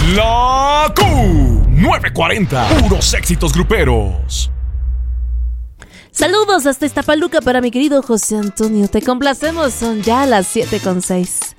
La Q940, puros éxitos gruperos. Saludos hasta Iztapaluca para mi querido José Antonio. Te complacemos, son ya las 7:06.